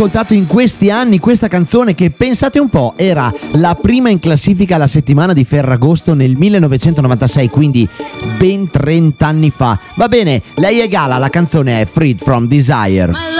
ascoltato in questi anni questa canzone che, pensate un po', era la prima in classifica alla settimana di Ferragosto nel 1996, quindi ben 30 anni fa. Va bene, lei è Gala, la canzone è Freed from Desire.